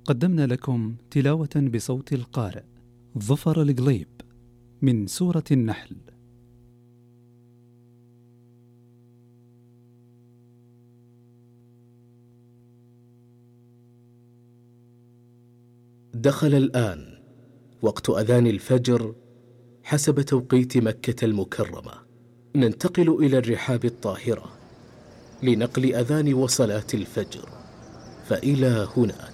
قدمنا لكم تلاوة بصوت القارئ ظفر القليب من سورة النحل. دخل الآن وقت أذان الفجر حسب توقيت مكة المكرمة. ننتقل إلى الرحاب الطاهرة لنقل أذان وصلاة الفجر، فإلى هناك.